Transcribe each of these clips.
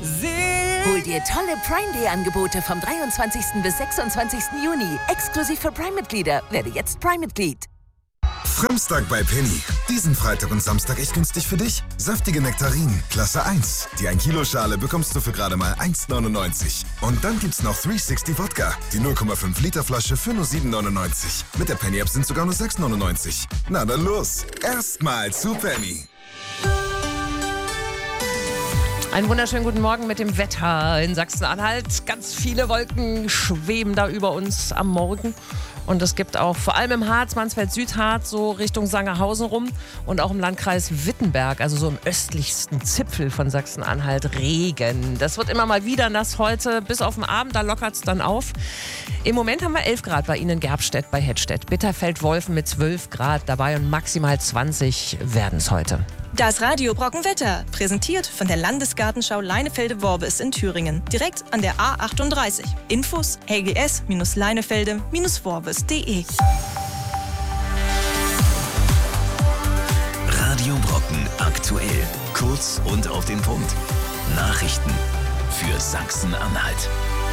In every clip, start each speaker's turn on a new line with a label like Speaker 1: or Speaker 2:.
Speaker 1: Hol dir tolle Prime Day Angebote vom 23. bis 26. Juni. Exklusiv für Prime-Mitglieder. Werde jetzt Prime-Mitglied.
Speaker 2: Fremstag bei Penny. Diesen Freitag und Samstag echt günstig für dich. Saftige Nektarinen, Klasse 1. Die 1 Kilo Schale bekommst du für gerade mal 1,99. Und dann gibt's noch 360 Wodka. Die 0,5 Liter Flasche für nur 7,99. Mit der Penny App sind sogar nur 6,99. Na dann los. Erstmal zu Penny.
Speaker 3: Einen wunderschönen guten Morgen mit dem Wetter in Sachsen-Anhalt. Ganz viele Wolken schweben da über uns am Morgen. Und es gibt auch vor allem im Harz, Mansfeld-Südharz, so Richtung Sangerhausen rum und auch im Landkreis Wittenberg, also so im östlichsten Zipfel von Sachsen-Anhalt, Regen. Das wird immer mal wieder nass heute, bis auf den Abend, da lockert es dann auf. Im Moment haben wir 11 Grad bei Ihnen in Gerbstedt bei Hettstedt. Bitterfeld-Wolfen mit 12 Grad dabei und maximal 20 werden es heute.
Speaker 4: Das Radio Brockenwetter, präsentiert von der Landesgartenschau Leinefelde-Worbis in Thüringen. Direkt an der A38. Infos lgs-leinefelde-worbis.de.
Speaker 5: Radio Brocken aktuell. Kurz und auf den Punkt. Nachrichten für Sachsen-Anhalt.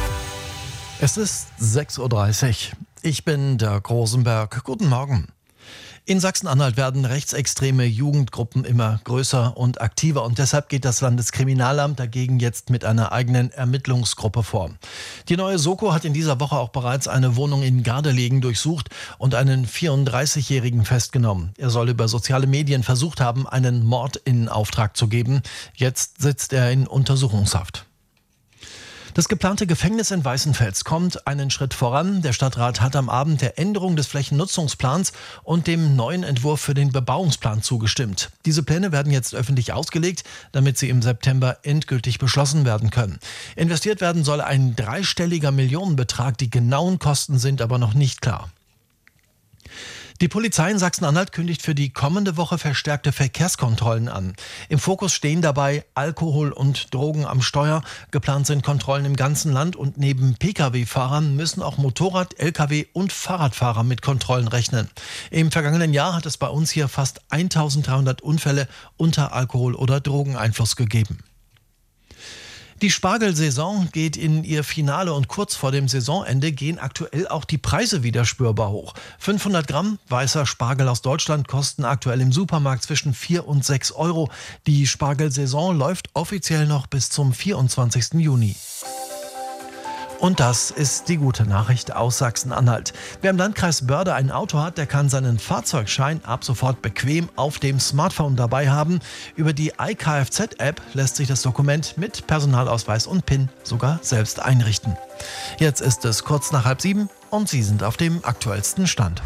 Speaker 6: Es ist 6:30 Uhr. Ich bin der Grosenberg. Guten Morgen. In Sachsen-Anhalt werden rechtsextreme Jugendgruppen immer größer und aktiver und deshalb geht das Landeskriminalamt dagegen jetzt mit einer eigenen Ermittlungsgruppe vor. Die neue Soko hat in dieser Woche auch bereits eine Wohnung in Gardelegen durchsucht und einen 34-Jährigen festgenommen. Er soll über soziale Medien versucht haben, einen Mord in Auftrag zu geben. Jetzt sitzt er in Untersuchungshaft. Das geplante Gefängnis in Weißenfels kommt einen Schritt voran. Der Stadtrat hat am Abend der Änderung des Flächennutzungsplans und dem neuen Entwurf für den Bebauungsplan zugestimmt. Diese Pläne werden jetzt öffentlich ausgelegt, damit sie im September endgültig beschlossen werden können. Investiert werden soll ein dreistelliger Millionenbetrag. Die genauen Kosten sind aber noch nicht klar. Die Polizei in Sachsen-Anhalt kündigt für die kommende Woche verstärkte Verkehrskontrollen an. Im Fokus stehen dabei Alkohol und Drogen am Steuer. Geplant sind Kontrollen im ganzen Land und neben Pkw-Fahrern müssen auch Motorrad-, Lkw- und Fahrradfahrer mit Kontrollen rechnen. Im vergangenen Jahr hat es bei uns hier fast 1300 Unfälle unter Alkohol- oder Drogeneinfluss gegeben. Die Spargelsaison geht in ihr Finale und kurz vor dem Saisonende gehen aktuell auch die Preise wieder spürbar hoch. 500 Gramm weißer Spargel aus Deutschland kosten aktuell im Supermarkt zwischen 4 und 6 Euro. Die Spargelsaison läuft offiziell noch bis zum 24. Juni. Und das ist die gute Nachricht aus Sachsen-Anhalt. Wer im Landkreis Börde ein Auto hat, der kann seinen Fahrzeugschein ab sofort bequem auf dem Smartphone dabei haben. Über die iKFZ-App lässt sich das Dokument mit Personalausweis und PIN sogar selbst einrichten. Jetzt ist es kurz nach 6:30 und Sie sind auf dem aktuellsten Stand.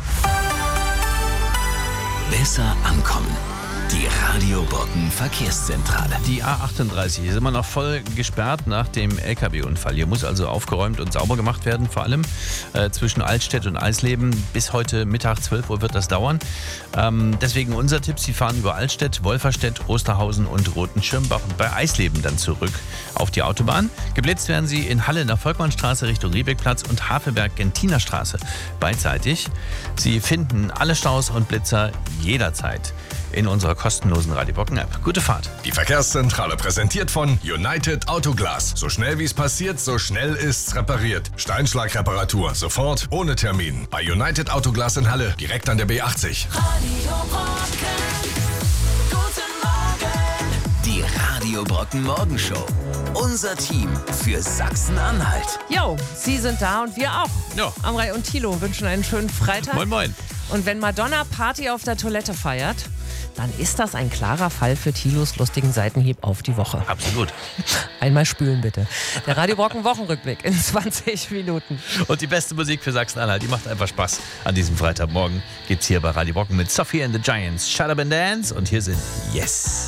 Speaker 5: Besser ankommen. Die Radio Brocken Verkehrszentrale.
Speaker 7: Die A38 ist immer noch voll gesperrt nach dem LKW-Unfall. Hier muss also aufgeräumt und sauber gemacht werden, vor allem zwischen Altstedt und Eisleben. Bis heute Mittag 12 Uhr wird das dauern. Deswegen unser Tipp, Sie fahren über Altstedt, Wolferstedt, Osterhausen und Rotenschirmbach und bei Eisleben dann zurück auf die Autobahn. Geblitzt werden Sie in Halle nach Volkmannstraße Richtung Riebeckplatz und Hafeberg-Gentinerstraße beidseitig. Sie finden alle Staus und Blitzer jederzeit in unserer kostenlosen Radio Brocken App. Gute Fahrt.
Speaker 8: Die Verkehrszentrale präsentiert von United Autoglas. So schnell wie es passiert, so schnell ist's repariert. Steinschlagreparatur, sofort, ohne Termin. Bei United Autoglas in Halle, direkt an der B80.
Speaker 1: Radio Brocken. Guten Morgen.
Speaker 5: Die Radio Brocken Morgenshow. Unser Team für Sachsen-Anhalt.
Speaker 3: Jo, Sie sind da und wir auch.
Speaker 7: Ja.
Speaker 3: Amrei und Thilo wünschen einen schönen Freitag.
Speaker 7: Moin, moin.
Speaker 3: Und wenn Madonna Party auf der Toilette feiert, dann ist das ein klarer Fall für Thilos lustigen Seitenhieb auf die Woche.
Speaker 7: Absolut.
Speaker 3: Einmal spülen bitte. Der Radio Brocken Wochenrückblick in 20 Minuten.
Speaker 7: Und die beste Musik für Sachsen-Anhalt, die macht einfach Spaß. An diesem Freitagmorgen gibt's hier bei Radio Brocken mit Sophie and the Giants, Shut Up and Dance und hier sind Yes.